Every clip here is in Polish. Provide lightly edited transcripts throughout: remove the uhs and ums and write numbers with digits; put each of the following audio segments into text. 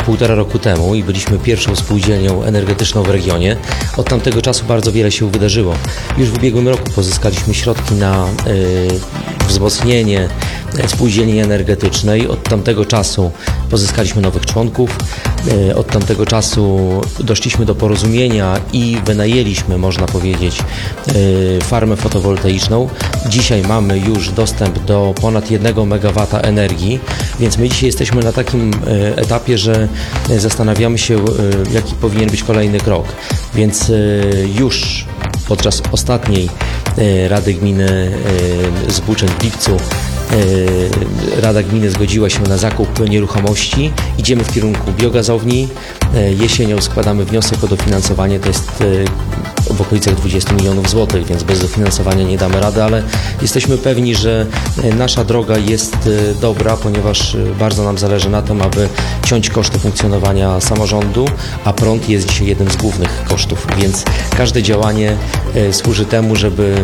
1,5 roku temu i byliśmy pierwszą spółdzielnią energetyczną w regionie. Od tamtego czasu bardzo wiele się wydarzyło. Już w ubiegłym roku pozyskaliśmy środki na wzmocnienie spółdzielni energetycznej. Od tamtego czasu pozyskaliśmy nowych członków. Od tamtego czasu doszliśmy do porozumienia i wynajęliśmy, można powiedzieć, farmę fotowoltaiczną. Dzisiaj mamy już dostęp do ponad 1 MW energii, więc my dzisiaj jesteśmy na takim etapie, że zastanawiamy się, jaki powinien być kolejny krok. Więc już podczas ostatniej Rady Gminy Zbuczyn w lipcu Rada Gminy zgodziła się na zakup nieruchomości. Idziemy w kierunku biogazowni. Jesienią składamy wniosek o dofinansowanie, to jest w okolicach 20 milionów złotych, więc bez dofinansowania nie damy rady, ale jesteśmy pewni, że nasza droga jest dobra, ponieważ bardzo nam zależy na tym, aby ciąć koszty funkcjonowania samorządu, a prąd jest dzisiaj jednym z głównych kosztów, więc każde działanie służy temu, żeby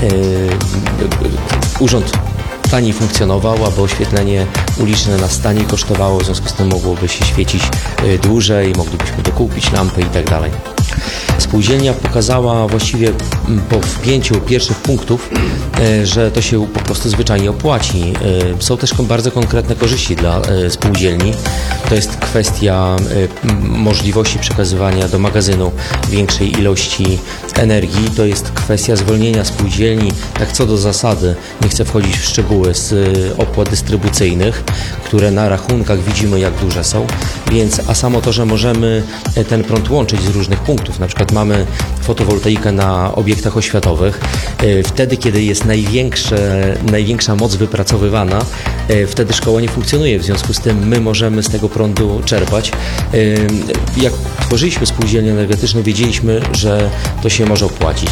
urząd taniej funkcjonował, aby oświetlenie uliczne nas taniej kosztowało, w związku z tym mogłoby się świecić dłużej, moglibyśmy dokupić lampy i tak dalej. Spółdzielnia pokazała właściwie po wpięciu pierwszych punktów, że to się po prostu zwyczajnie opłaci. Są też bardzo konkretne korzyści dla spółdzielni. To jest kwestia możliwości przekazywania do magazynu większej ilości energii. To jest kwestia zwolnienia spółdzielni, tak co do zasady, nie chcę wchodzić w szczegóły, z opłat dystrybucyjnych, które na rachunkach widzimy, jak duże są. A samo to, że możemy ten prąd łączyć z różnych punktów, na przykład mamy fotowoltaikę na obiektach oświatowych, wtedy kiedy jest największa moc wypracowywana, wtedy szkoła nie funkcjonuje, w związku z tym my możemy z tego prądu czerpać. Jak tworzyliśmy spółdzielnię energetyczną, wiedzieliśmy, że to się może opłacić.